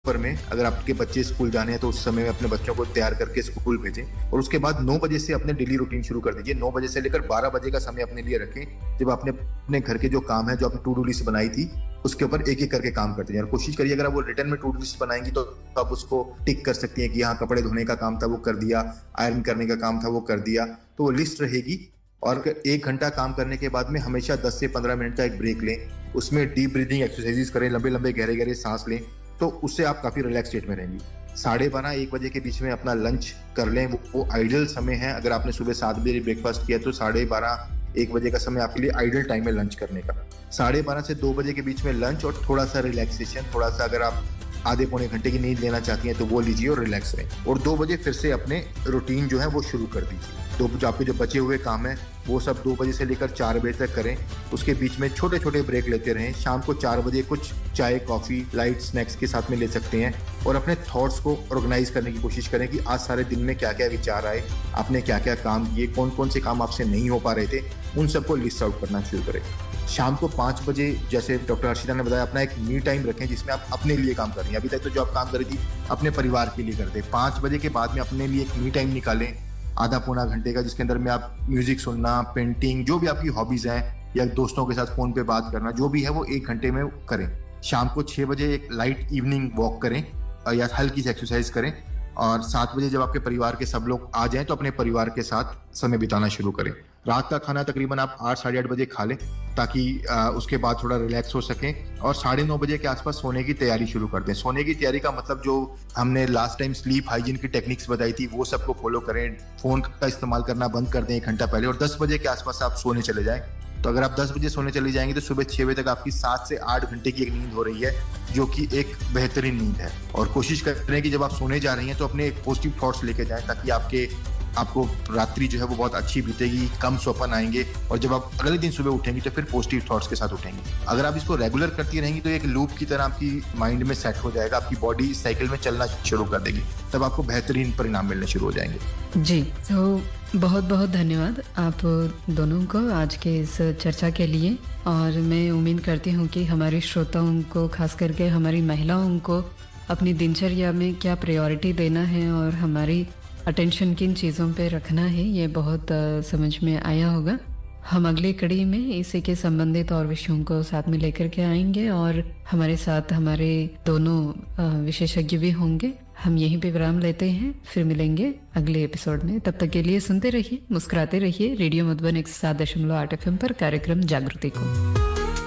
दोपहर में अगर आपके बच्चे स्कूल जाने हैं तो उस समय में अपने बच्चों को तैयार करके स्कूल भेजें और उसके बाद 9 बजे से अपने डेली रूटीन शुरू कर दीजिए। 9 बजे से लेकर 12 बजे का समय अपने लिए रखें, जब आपने अपने घर के जो काम है, जो आपने टू डू लिस्ट बनाई थी, उसके ऊपर एक-एक करके काम करते जाइए और कोशिश करिए अगर आप वो रिटर्न में टू डू लिस्ट बनाएंगी तो आप उसको टिक कर सकती हैं कि हाँ, कपड़े धोने का काम था वो कर दिया, आयरन करने का काम था वो कर दिया, तो वो लिस्ट रहेगी। और 1 घंटा काम करने के बाद में हमेशा 10 से 15 मिनट का एक ब्रेक लें, उसमें डीप ब्रीथिंग एक्सरसाइजेस करें, लंबे-लंबे गहरे-गहरे सांस लें, तो उससे आप काफ़ी रिलैक्स स्टेट में रहेंगी। 12:30-1 बजे के बीच में अपना लंच कर लें, वो आइडियल समय है। अगर आपने सुबह 7 बजे ब्रेकफास्ट किया तो 12:30-1 बजे का समय आपके लिए आइडियल टाइम है लंच करने का। 12:30 से 2 बजे के बीच में लंच और थोड़ा-सा रिलैक्सेशन, थोड़ा-सा अगर आप आधे पौने घंटे की नींद लेना चाहती हैं तो वो लीजिए और रिलैक्स रहें और 2 बजे फिर से अपने रूटीन जो है वो शुरू कर दीजिए। तो आपके जो बचे हुए काम हैं वो सब 2 बजे से लेकर 4 बजे तक करें, उसके बीच में छोटे-छोटे ब्रेक लेते रहें। शाम को 4 बजे कुछ चाय, कॉफ़ी, लाइट स्नैक्स के साथ में ले सकते हैं और अपने थॉट्स को ऑर्गेनाइज़ करने की कोशिश करें कि आज सारे दिन में क्या-क्या विचार आए, आपने क्या-क्या काम किए, कौन-कौन से काम आपसे नहीं हो पा रहे थे, उन सबको लिस्ट आउट करना शुरू करें। शाम को 5 बजे जैसे डॉक्टर हर्षिता ने बताया अपना एक मी टाइम रखें जिसमें आप अपने लिए काम कर रही हैं। अभी तक तो जो आप काम कर रही थी अपने परिवार के लिए करते। 5 बजे के बाद में अपने लिए एक मी टाइम निकालें, आधा पौना घंटे का, जिसके अंदर में आप म्यूजिक सुनना, पेंटिंग, जो भी आपकी हॉबीज हैं या दोस्तों के साथ फोन पे बात करना, जो भी है वो 1 घंटे में करें। शाम को 6 बजे एक लाइट इवनिंग वॉक करें या हल्की सी एक्सरसाइज करें और 7 बजे जब आपके परिवार के सब लोग आ जाएं तो अपने परिवार के साथ समय बिताना शुरू करें। रात का खाना तकरीबन आप 8 साढ़े 8 बजे खा लें ताकि उसके बाद थोड़ा रिलैक्स हो सकें और 9:30 बजे के आसपास सोने की तैयारी शुरू कर दें। सोने की तैयारी का मतलब जो हमने लास्ट टाइम स्लीप हाइजीन की टेक्निक्स बताई थी वो सबको फॉलो करें। फ़ोन का इस्तेमाल करना बंद कर दें 1 घंटा पहले और 10 बजे के आसपास आप सोने चले जाएँ। तो अगर आप 10 बजे सोने चली जाएंगी तो सुबह 6 बजे तक आपकी 7 से 8 घंटे की एक नींद हो रही है, जो कि एक बेहतरीन नींद है। और कोशिश करें कि जब आप सोने जा रही हैं तो अपने एक पॉजिटिव थॉट्स लेके जाएं ताकि आपको रात्रि जो है वो बहुत अच्छी बीतेगी, कम स्वप्न आएंगे और जब आप अगले दिन सुबह उठेंगी तो फिर पॉजिटिव थॉट्स के साथ उठेंगी। अगर आप इसको रेगुलर करती रहेंगी तो एक लूप की तरह आपकी माइंड में सेट हो जाएगा, आपकी बॉडी इस साइकिल में चलना शुरू कर देगी, तब आपको बेहतरीन परिणाम मिलने शुरू हो जाएंगे। जी, तो बहुत बहुत धन्यवाद आप दोनों को आज के इस चर्चा के लिए और मैं उम्मीद करती हूँ कि हमारे श्रोताओं को, खास करके हमारी महिलाओं को अपनी दिनचर्या में क्या प्रायोरिटी देना है और हमारी अटेंशन किन चीज़ों पे रखना है, ये बहुत समझ में आया होगा। हम अगली कड़ी में इसी के संबंधित और विषयों को साथ में लेकर के आएंगे और हमारे साथ हमारे दोनों विशेषज्ञ भी होंगे। हम यहीं पे विराम लेते हैं, फिर मिलेंगे अगले एपिसोड में। तब तक के लिए सुनते रहिए, मुस्कुराते रहिए रेडियो मधुबन 107.8 FM पर कार्यक्रम जागृति को।